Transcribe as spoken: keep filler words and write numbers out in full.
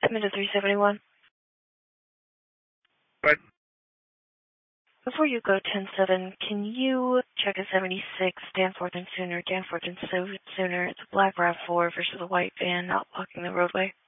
Admin to three seventy-one. What? Before you go ten seven, can you check a seventy-six Danforth and Sooner, Danforth and so Sooner? It's a black RAV four versus a white van not blocking the roadway.